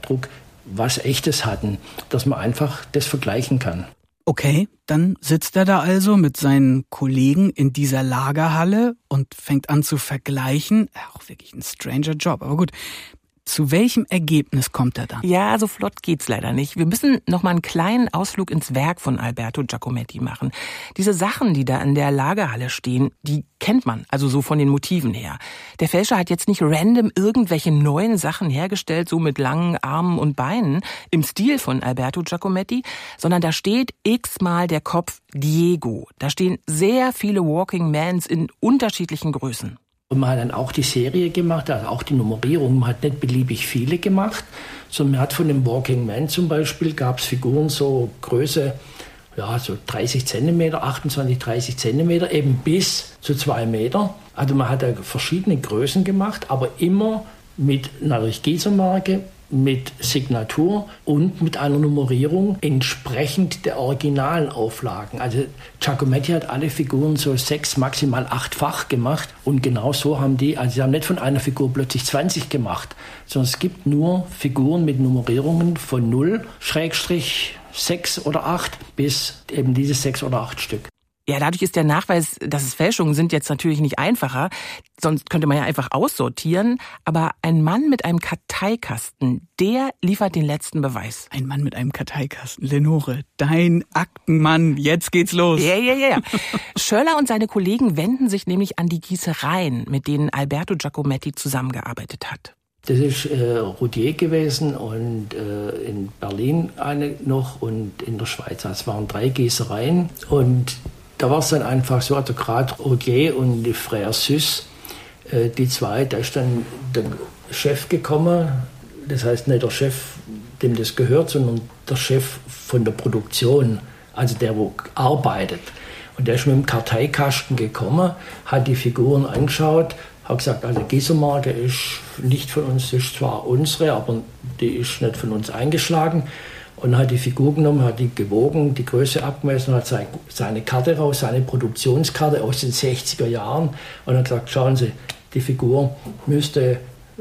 Abdruck was Echtes hatten, dass man einfach das vergleichen kann. Okay, dann sitzt er da also mit seinen Kollegen in dieser Lagerhalle und fängt an zu vergleichen. Auch wirklich ein stranger Job, aber gut. Zu welchem Ergebnis kommt er dann? Ja, so flott geht's leider nicht. Wir müssen noch mal einen kleinen Ausflug ins Werk von Alberto Giacometti machen. Diese Sachen, die da in der Lagerhalle stehen, die kennt man, also so von den Motiven her. Der Fälscher hat jetzt nicht random irgendwelche neuen Sachen hergestellt, so mit langen Armen und Beinen, im Stil von Alberto Giacometti, sondern da steht x-mal der Kopf Diego. Da stehen sehr viele Walking Mans in unterschiedlichen Größen. Und man hat dann auch die Serie gemacht, also auch die Nummerierung. Man hat nicht beliebig viele gemacht, sondern man hat von dem Walking Man zum Beispiel, gab es Figuren so Größe, ja, so 30 Zentimeter, 28, 30 Zentimeter, eben bis zu 2 Meter. Also man hat da verschiedene Größen gemacht, aber immer mit einer Gießermarke, mit Signatur und mit einer Nummerierung entsprechend der originalen Auflagen. Also Giacometti hat alle Figuren so 6, maximal 8-fach gemacht und genau so haben die, also sie haben nicht von einer Figur plötzlich 20 gemacht, sondern es gibt nur Figuren mit Nummerierungen von 0, Schrägstrich 6 oder 8 bis eben diese 6 oder 8 Stück. Ja, dadurch ist der Nachweis, dass es Fälschungen sind, jetzt natürlich nicht einfacher. Sonst könnte man ja einfach aussortieren. Aber ein Mann mit einem Karteikasten, der liefert den letzten Beweis. Ein Mann mit einem Karteikasten. Lenore, dein Aktenmann, jetzt geht's los. Ja. Schöller und seine Kollegen wenden sich nämlich an die Gießereien, mit denen Alberto Giacometti zusammengearbeitet hat. Das ist Rodier gewesen und in Berlin eine noch und in der Schweiz. Es waren 3 Gießereien und da war es dann einfach so, also gerade Rodier und die Frère Süss, die 2, da ist dann der Chef gekommen, das heißt nicht der Chef, dem das gehört, sondern der Chef von der Produktion, also der, wo arbeitet. Und der ist mit dem Karteikasten gekommen, hat die Figuren angeschaut, hat gesagt, also Gießermarke ist nicht von uns, ist zwar unsere, aber die ist nicht von uns eingeschlagen. Und hat die Figur genommen, hat die gewogen, die Größe abgemessen, hat seine Karte raus, seine Produktionskarte aus den 60er Jahren und hat gesagt, schauen Sie, die Figur müsste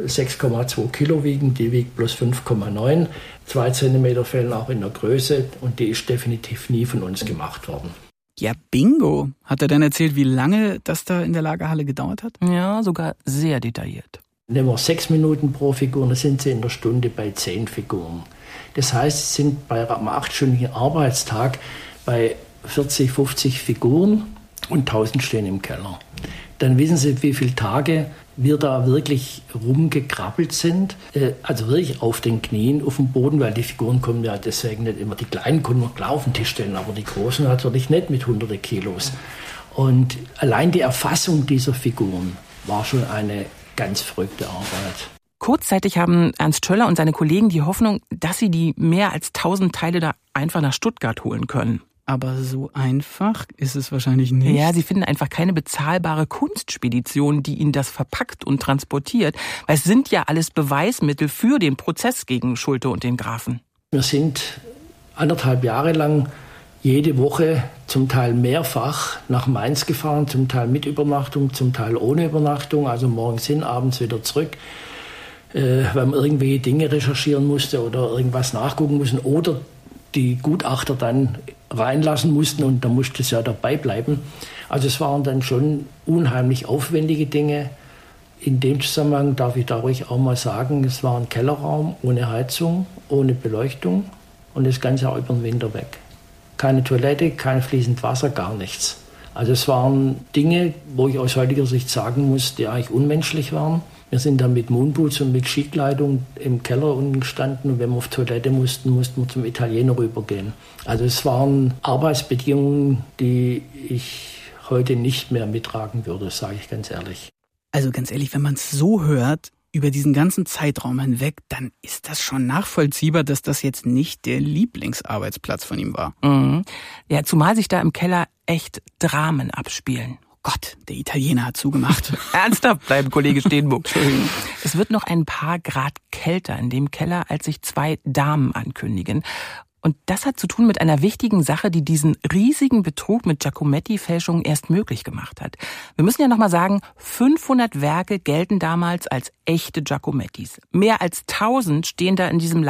6,2 Kilo wiegen, die wiegt bloß 5,9. 2 Zentimeter fehlen auch in der Größe und die ist definitiv nie von uns gemacht worden. Ja, bingo. Hat er dann erzählt, wie lange das da in der Lagerhalle gedauert hat? Ja, sogar sehr detailliert. Nehmen wir 6 Minuten pro Figur, dann sind Sie in der Stunde bei 10 Figuren. Das heißt, Sie sind bei einem 8-stündigen Arbeitstag bei 40, 50 Figuren und 1000 stehen im Keller. Dann wissen Sie, wie viele Tage wir da wirklich rumgekrabbelt sind. Also wirklich auf den Knien, auf dem Boden, weil die Figuren kommen ja deswegen nicht immer. Die Kleinen können wir klar auf den Tisch stellen, aber die Großen natürlich nicht mit hunderte Kilos. Und allein die Erfassung dieser Figuren war schon eine ganz verrückte Arbeit. Kurzzeitig haben Ernst Schöller und seine Kollegen die Hoffnung, dass sie die mehr als 1000 Teile da einfach nach Stuttgart holen können. Aber so einfach ist es wahrscheinlich nicht. Ja, sie finden einfach keine bezahlbare Kunstspedition, die ihnen das verpackt und transportiert. Weil es sind ja alles Beweismittel für den Prozess gegen Schulte und den Grafen. Wir sind 1,5 Jahre lang jede Woche, zum Teil mehrfach, nach Mainz gefahren, zum Teil mit Übernachtung, zum Teil ohne Übernachtung, also morgens hin, abends wieder zurück, weil man irgendwelche Dinge recherchieren musste oder irgendwas nachgucken mussten oder die Gutachter dann reinlassen mussten und da musste es ja dabei bleiben. Also es waren dann schon unheimlich aufwendige Dinge. In dem Zusammenhang darf ich da ruhig auch mal sagen, es war ein Kellerraum ohne Heizung, ohne Beleuchtung und das Ganze auch über den Winter weg. Keine Toilette, kein fließend Wasser, gar nichts. Also es waren Dinge, wo ich aus heutiger Sicht sagen muss, die eigentlich unmenschlich waren. Wir sind dann mit Moonboots und mit Skikleidung im Keller unten gestanden und wenn wir auf Toilette mussten wir zum Italiener rübergehen. Also es waren Arbeitsbedingungen, die ich heute nicht mehr mittragen würde, sage ich ganz ehrlich. Also ganz ehrlich, wenn man es so hört, über diesen ganzen Zeitraum hinweg, dann ist das schon nachvollziehbar, dass das jetzt nicht der Lieblingsarbeitsplatz von ihm war. Mhm. Ja, zumal sich da im Keller echt Dramen abspielen. Gott, der Italiener hat zugemacht. Ernsthaft bleiben, Kollege Steenbuck. Es wird noch ein paar Grad kälter in dem Keller, als sich 2 Damen ankündigen. Und das hat zu tun mit einer wichtigen Sache, die diesen riesigen Betrug mit Giacometti-Fälschungen erst möglich gemacht hat. Wir müssen ja nochmal sagen, 500 Werke gelten damals als echte Giacomettis. Mehr als 1000 stehen da in diesem